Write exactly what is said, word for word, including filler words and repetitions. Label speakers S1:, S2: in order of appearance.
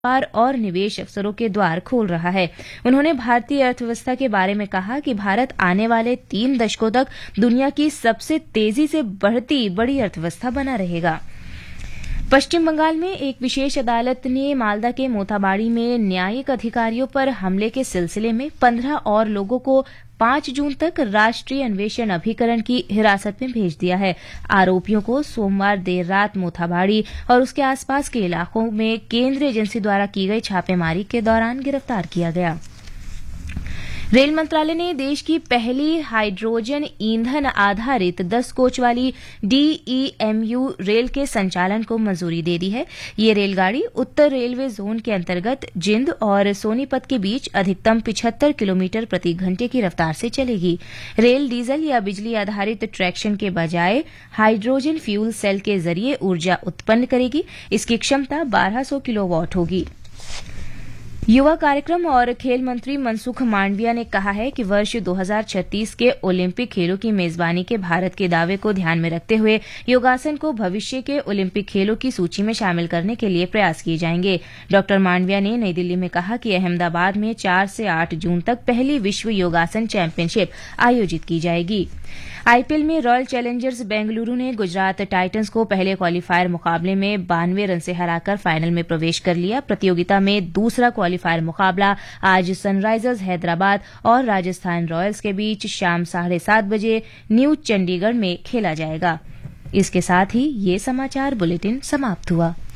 S1: व्यापार और निवेश अवसरों के द्वार खोल रहा है। उन्होंने भारतीय अर्थव्यवस्था के बारे में कहा कि भारत आने वाले तीन दशकों तक दुनिया की सबसे तेजी से बढ़ती बड़ी अर्थव्यवस्था बना रहेगा। पश्चिम बंगाल में एक विशेष अदालत ने मालदा के मोथाबाड़ी में न्यायिक अधिकारियों पर हमले के सिलसिले में पंद्रह और लोगों को पांच जून तक राष्ट्रीय अन्वेषण अभिकरण की हिरासत में भेज दिया है। आरोपियों को सोमवार देर रात मोथाबाड़ी और उसके आसपास के इलाकों में केंद्रीय एजेंसी द्वारा की गई छापेमारी के दौरान गिरफ्तार किया गया। रेल मंत्रालय ने देश की पहली हाइड्रोजन ईंधन आधारित दस कोच वाली डीईएमयू रेल के संचालन को मंजूरी दे दी है। ये रेलगाड़ी उत्तर रेलवे जोन के अंतर्गत जिंद और सोनीपत के बीच अधिकतम पचहत्तर किलोमीटर प्रति घंटे की रफ्तार से चलेगी। रेल डीजल या बिजली आधारित ट्रैक्शन के बजाय हाइड्रोजन फ्यूल सेल के जरिए ऊर्जा उत्पन्न करेगी। इसकी क्षमता बारह सौ किलोवाट होगी। युवा कार्यक्रम और खेल मंत्री मनसुख मांडविया ने कहा है कि वर्ष दो हज़ार छत्तीस के ओलंपिक खेलों की मेजबानी के भारत के दावे को ध्यान में रखते हुए योगासन को भविष्य के ओलंपिक खेलों की सूची में शामिल करने के लिए प्रयास किए जाएंगे। डॉ मांडविया ने नई दिल्ली में कहा कि अहमदाबाद में चार से आठ जून तक पहली विश्व योगासन चैंपियनशिप आयोजित की जाएगी। आईपीएल में रॉयल चैलेंजर्स बेंगलुरु ने गुजरात टाइटंस को पहले क्वालीफायर मुकाबले में बानवे रन से हराकर फाइनल में प्रवेश कर लिया। प्रतियोगिता में दूसरा क्वालीफायर मुकाबला आज सनराइजर्स हैदराबाद और राजस्थान रॉयल्स के बीच शाम साढ़े सात बजे न्यू चंडीगढ़ में खेला जाएगा। इसके साथ ही ये समाचार बुलेटिन समाप्त हुआ।